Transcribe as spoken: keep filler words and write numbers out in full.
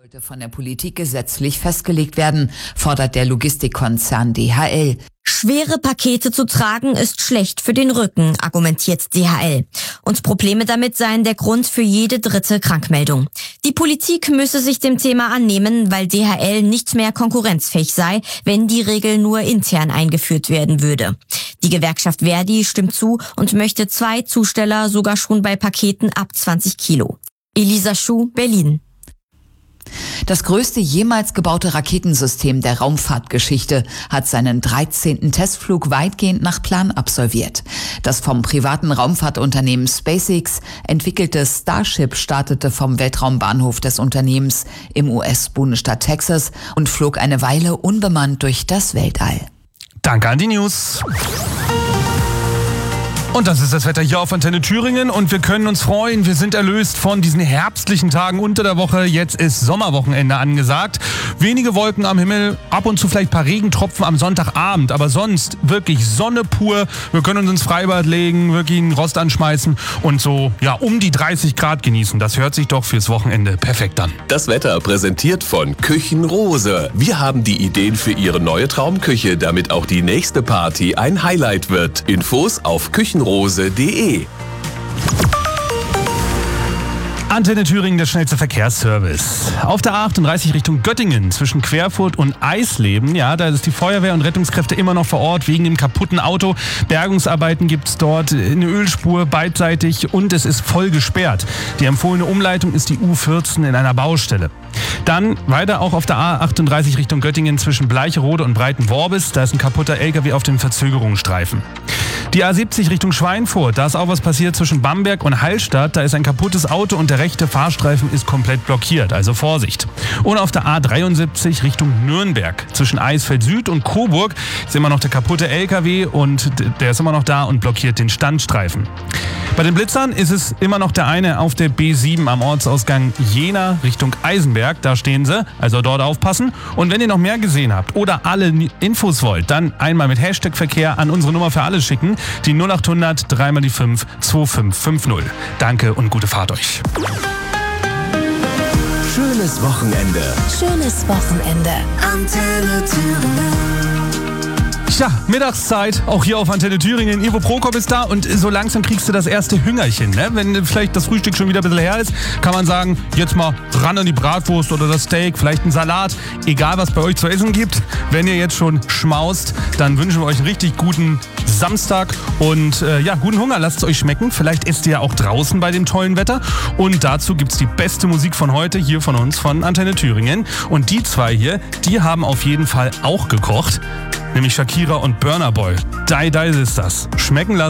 Sollte von der Politik gesetzlich festgelegt werden, fordert der Logistikkonzern D H L. Schwere Pakete zu tragen ist schlecht für den Rücken, argumentiert D H L. Und Probleme damit seien der Grund für jede dritte Krankmeldung. Die Politik müsse sich dem Thema annehmen, weil D H L nicht mehr konkurrenzfähig sei, wenn die Regel nur intern eingeführt werden würde. Die Gewerkschaft Verdi stimmt zu und möchte zwei Zusteller sogar schon bei Paketen ab zwanzig Kilo. Elisa Schuh, Berlin. Das größte jemals gebaute Raketensystem der Raumfahrtgeschichte hat seinen dreizehnten Testflug weitgehend nach Plan absolviert. Das vom privaten Raumfahrtunternehmen SpaceX entwickelte Starship startete vom Weltraumbahnhof des Unternehmens im U S-Bundesstaat Texas und flog eine Weile unbemannt durch das Weltall. Danke an die News. Und das ist das Wetter hier auf Antenne Thüringen und wir können uns freuen, wir sind erlöst von diesen herbstlichen Tagen unter der Woche. Jetzt ist Sommerwochenende angesagt. Wenige Wolken am Himmel, ab und zu vielleicht ein paar Regentropfen am Sonntagabend, aber sonst wirklich Sonne pur. Wir können uns ins Freibad legen, wirklich einen Rost anschmeißen und so ja um die dreißig Grad genießen. Das hört sich doch fürs Wochenende perfekt an. Das Wetter präsentiert von Küchenrose. Wir haben die Ideen für Ihre neue Traumküche, damit auch die nächste Party ein Highlight wird. Infos auf küchenrose punkt de. Antenne Thüringen, der schnellste Verkehrsservice. Auf der A achtunddreißig Richtung Göttingen zwischen Querfurt und Eisleben, ja, da ist die Feuerwehr und Rettungskräfte immer noch vor Ort wegen dem kaputten Auto. Bergungsarbeiten gibt es dort, eine Ölspur beidseitig und es ist voll gesperrt. Die empfohlene Umleitung ist die U vierzehn in einer Baustelle. Dann weiter auch auf der A achtunddreißig Richtung Göttingen zwischen Bleicherode und Breitenworbis, da ist ein kaputter L K W auf dem Verzögerungsstreifen. Die A siebzig Richtung Schweinfurt, da ist auch was passiert zwischen Bamberg und Hallstatt. Da ist ein kaputtes Auto und der rechte Fahrstreifen ist komplett blockiert, also Vorsicht. Und auf der A dreiundsiebzig Richtung Nürnberg zwischen Eisfeld Süd und Coburg ist immer noch der kaputte L K W und der ist immer noch da und blockiert den Standstreifen. Bei den Blitzern ist es immer noch der eine auf der B sieben am Ortsausgang Jena Richtung Eisenberg. Da stehen sie, also dort aufpassen. Und wenn ihr noch mehr gesehen habt oder alle Infos wollt, dann einmal mit Hashtag Verkehr an unsere Nummer für alle schicken. Die null acht hundert drei mal die fünf zwei fünf fünf null. Danke und gute Fahrt euch. Schönes Wochenende. Schönes Wochenende. Antenne Thüringen. Ja, Mittagszeit, auch hier auf Antenne Thüringen. Ivo Prokop ist da und so langsam kriegst du das erste Hüngerchen. Ne? Wenn vielleicht das Frühstück schon wieder ein bisschen her ist, kann man sagen, jetzt mal ran an die Bratwurst oder das Steak, vielleicht ein Salat. Egal, was bei euch zu essen gibt. Wenn ihr jetzt schon schmaust, dann wünschen wir euch einen richtig guten Samstag und äh, ja, guten Hunger. Lasst es euch schmecken. Vielleicht esst ihr ja auch draußen bei dem tollen Wetter. Und dazu gibt's die beste Musik von heute hier von uns, von Antenne Thüringen. Und die zwei hier, die haben auf jeden Fall auch gekocht. Nämlich Shakira und Burna Boy. Die, die ist das. Schmecken lassen.